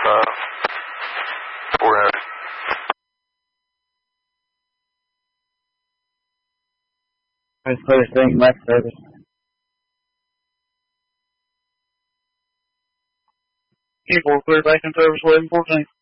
We're at it. Let's put a thing left service. People clear back in service 1114.